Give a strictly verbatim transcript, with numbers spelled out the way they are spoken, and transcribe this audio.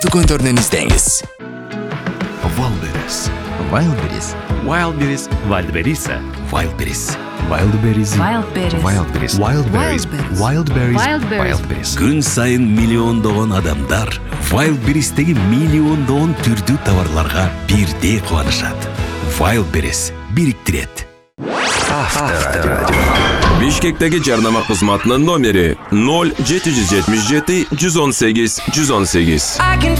Дүкөндөрүнөн издеңиз. Wildberries. Wildberries. Wildberries. Wildberries. Wildberries. Wildberries. Wildberries. Wildberries. Wildberries. Wildberries. Wildberries. Wildberries. Күн сайын миллиондогон адамдар Wildberries'теги миллиондогон түрдүү товарларга бирдей кубанышат. Wildberries бириктирет. Авторадио. Бишкектеги жарнама кызматынын номери ноль жети жүз жетимиш жети жүз он сегиз жүз он сегиз. I can